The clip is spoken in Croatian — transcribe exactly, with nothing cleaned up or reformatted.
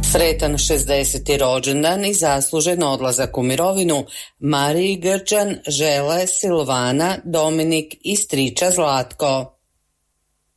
Sretan šezdeseti rođendan i zaslužen odlazak u mirovinu Mariji Grčan žele Silvana, Dominik i striča Zlatko.